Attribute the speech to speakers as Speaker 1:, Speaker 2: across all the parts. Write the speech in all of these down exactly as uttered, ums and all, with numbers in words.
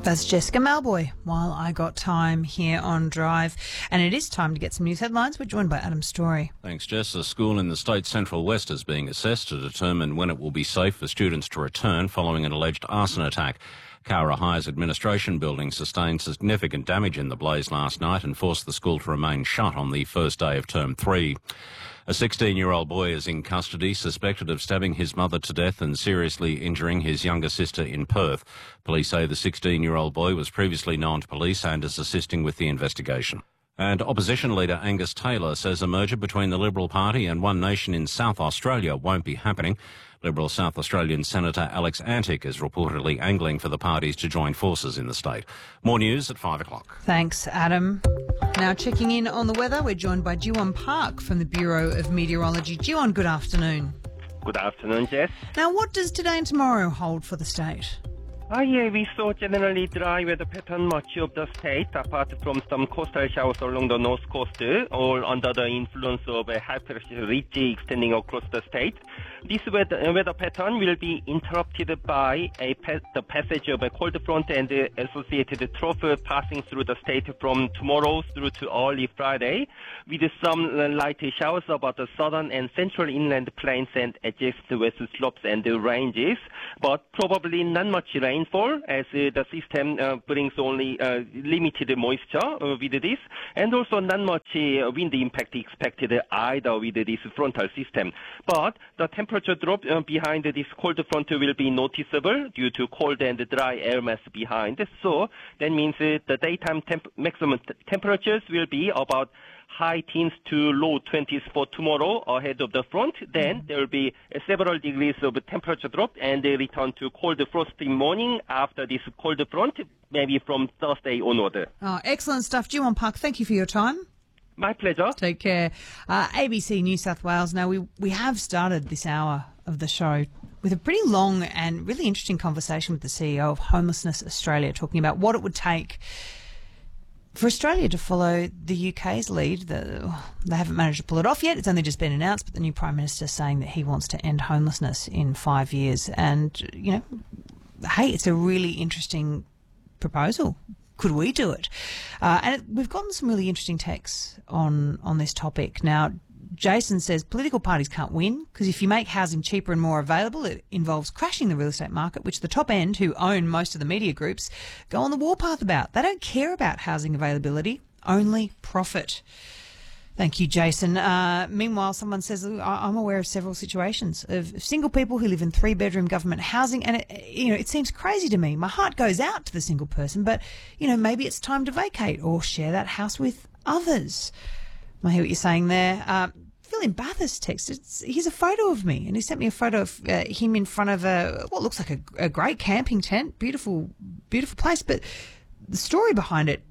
Speaker 1: That's Jessica Malboy, while I got time here on Drive. And it is time to get some news headlines. We're joined by Adam Story.
Speaker 2: Thanks, Jess. A school in the state's Central West is being assessed to determine when it will be safe for students to return following an alleged arson attack. Cowra High's administration building sustained significant damage in the blaze last night and forced the school to remain shut on the first day of term three. A sixteen-year-old boy is in custody, suspected of stabbing his mother to death and seriously injuring his younger sister in Perth. Police say the sixteen-year-old boy was previously known to police and is assisting with the investigation. And opposition leader Angus Taylor says a merger between the Liberal Party and One Nation in South Australia won't be happening. Liberal South Australian Senator Alex Antic is reportedly angling for the parties to join forces in the state. More news at five o'clock.
Speaker 1: Thanks, Adam. Now checking in on the weather, we're joined by Jiwon Park from the Bureau of Meteorology. Jiwon, good afternoon.
Speaker 3: Good afternoon, Jess.
Speaker 1: Now, what does today and tomorrow hold for the state?
Speaker 3: Ah, yeah, we saw generally dry weather pattern much of the state, apart from some coastal showers along the north coast, all under the influence of a high pressure ridge extending across the state. This weather, weather pattern will be interrupted by a pa- the passage of a cold front and the associated trough passing through the state from tomorrow through to early Friday, with some light showers about the southern and central inland plains and adjacent west slopes and ranges, but probably not much rainfall as uh, the system uh, brings only uh, limited moisture uh, with this, and also not much uh, wind impact expected either with this frontal system. But the temperature drop uh, behind this cold front will be noticeable due to cold and dry air mass behind. So that means uh, the daytime temp- maximum t- temperatures will be about high teens to low twenties for tomorrow ahead of the front. Then there will be uh, several degrees of temperature drop and a return to cold frosty morning after this cold front, maybe from Thursday onward.
Speaker 1: Oh, excellent stuff. Jiwon Park, thank you for your time.
Speaker 3: My pleasure.
Speaker 1: Take care. Uh, A B C New South Wales. Now, we, we have started this hour of the show with a pretty long and really interesting conversation with the C E O of Homelessness Australia, talking about what it would take for Australia to follow the U K's lead. The, they haven't managed to pull it off yet. It's only just been announced, but the new Prime Minister saying that he wants to end homelessness in five years. And, you know, hey, it's a really interesting proposal. Could we do it? Uh, and it, we've gotten some really interesting texts on, on this topic. Now, Jason says political parties can't win because if you make housing cheaper and more available, it involves crashing the real estate market, which the top end, who own most of the media groups, go on the warpath about. They don't care about housing availability, only profit. Thank you, Jason. Uh, meanwhile, someone says, I'm aware of several situations of single people who live in three-bedroom government housing, and it, you know, it seems crazy to me. My heart goes out to the single person, but, you know, maybe it's time to vacate or share that house with others. I hear what you're saying there. Uh, Phil in Bathurst texted, here's a photo of me, and he sent me a photo of uh, him in front of a what looks like a, a great camping tent, beautiful, beautiful place. But the story behind it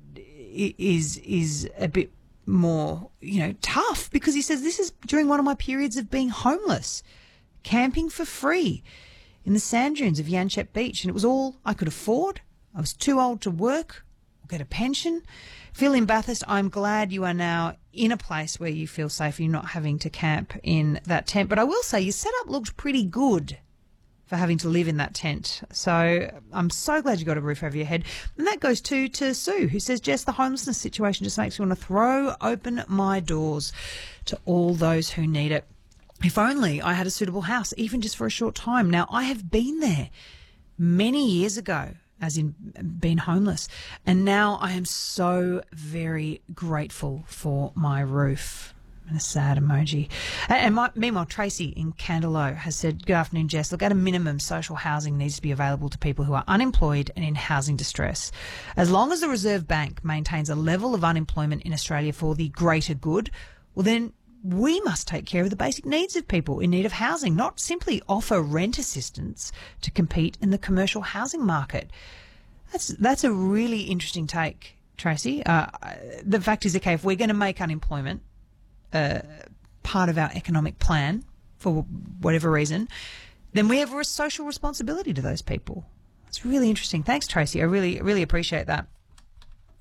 Speaker 1: is is a bit more, you know, tough, because he says this is during one of my periods of being homeless, camping for free in the sand dunes of Yanchep Beach, and it was all I could afford. I was too old to work or get a pension. Phil in Bathurst, I'm glad you are now in a place where you feel safe. You're not having to camp in that tent. But I will say your setup looked pretty good for having to live in that tent. So I'm so glad you got a roof over your head. And that goes to, to Sue, who says, Jess, the homelessness situation just makes me want to throw open my doors to all those who need it. If only I had a suitable house, even just for a short time. Now, I have been there many years ago, as in being homeless. And now I am so very grateful for my roof. And a sad emoji. And my, meanwhile, Tracy in Candelo has said, good afternoon, Jess. Look, at a minimum, social housing needs to be available to people who are unemployed and in housing distress. As long as the Reserve Bank maintains a level of unemployment in Australia for the greater good, well, then we must take care of the basic needs of people in need of housing, not simply offer rent assistance to compete in the commercial housing market. That's that's a really interesting take, Tracy. Uh, the fact is, okay, if we're going to make unemployment uh, part of our economic plan for whatever reason, then we have a social responsibility to those people. It's really interesting. Thanks, Tracy. I really, really appreciate that.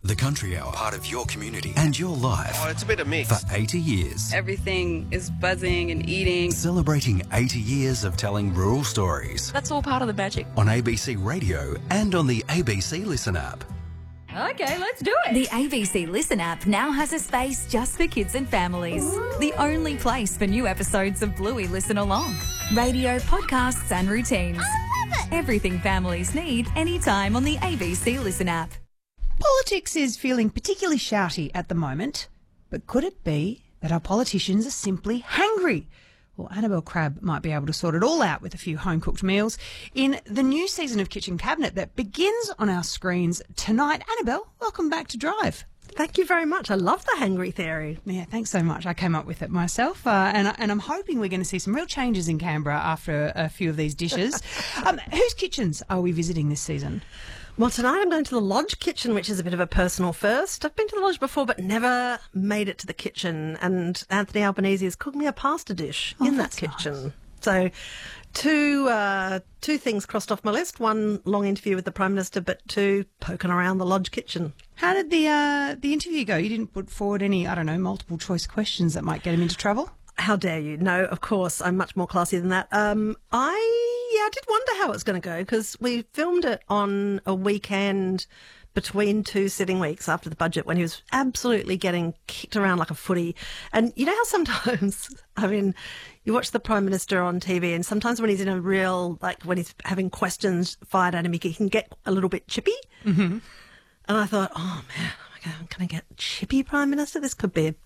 Speaker 4: The Country Hour, part of your community and your life.
Speaker 5: Oh, it's a bit of mix.
Speaker 4: For eighty years.
Speaker 6: Everything is buzzing and eating.
Speaker 4: Celebrating eighty years of telling rural stories.
Speaker 6: That's all part of the magic.
Speaker 4: On A B C Radio and on the A B C Listen app.
Speaker 7: Okay, let's do it.
Speaker 8: The A B C Listen app now has a space just for kids and families. Ooh. The only place for new episodes of Bluey Listen Along. Radio, podcasts and routines.
Speaker 7: I love it.
Speaker 8: Everything families need anytime on the A B C Listen app.
Speaker 1: Politics is feeling particularly shouty at the moment, but could it be that our politicians are simply hangry? Well, Annabelle Crabb might be able to sort it all out with a few home-cooked meals in the new season of Kitchen Cabinet that begins on our screens tonight. Annabelle, welcome back to Drive.
Speaker 9: Thank you very much. I love the hangry theory.
Speaker 1: Yeah, thanks so much. I came up with it myself, uh, and, and I'm hoping we're going to see some real changes in Canberra after a, a few of these dishes. um, whose kitchens are we visiting this season?
Speaker 9: Well, tonight I'm going to the Lodge kitchen, which is a bit of a personal first. I've been to the Lodge before, but never made it to the kitchen. And Anthony Albanese has cooked me a pasta dish oh, in that kitchen. Nice. So two uh, two things crossed off my list. One, long interview with the Prime Minister, but two, poking around the Lodge kitchen.
Speaker 1: How did the uh, the interview go? You didn't put forward any, I don't know, multiple choice questions that might get him into trouble?
Speaker 9: How dare you? No, of course, I'm much more classy than that. Um, I, yeah, I did wonder how it's going to go because we filmed it on a weekend between two sitting weeks after the budget when he was absolutely getting kicked around like a footy. And you know how sometimes, I mean, you watch the Prime Minister on T V and sometimes when he's in a real, like when he's having questions fired at him, he can get a little bit chippy.
Speaker 1: Mm-hmm.
Speaker 9: And I thought, oh man, I'm going to get chippy Prime Minister. This could be